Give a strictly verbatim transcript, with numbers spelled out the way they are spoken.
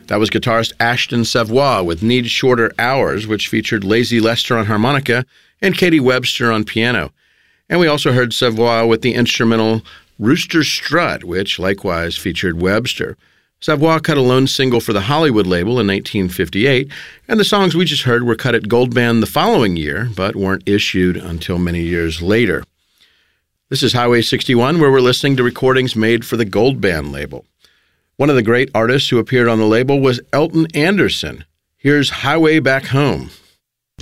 That was guitarist Ashton Savoy with Need Shorter Hours, which featured Lazy Lester on harmonica and Katie Webster on piano. And we also heard Savoy with the instrumental Rooster Strut, which likewise featured Webster. Savoy cut a lone single for the Hollywood label in nineteen fifty-eight, and the songs we just heard were cut at Gold Band the following year, but weren't issued until many years later. This is Highway sixty-one, where we're listening to recordings made for the Gold Band label. One of the great artists who appeared on the label was Elton Anderson. Here's Highway Back Home.